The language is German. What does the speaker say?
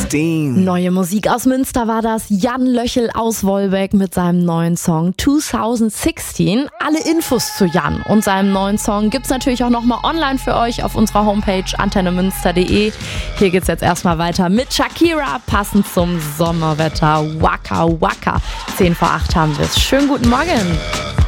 16. Neue Musik aus Münster war das. Jan Löchel aus Wolbeck mit seinem neuen Song 2016. Alle Infos zu Jan und seinem neuen Song gibt's natürlich auch nochmal online für euch auf unserer Homepage antennemünster.de. Hier geht's jetzt erstmal weiter mit Shakira, passend zum Sommerwetter. Waka Waka. 7:50 haben wir's. Schönen guten Morgen.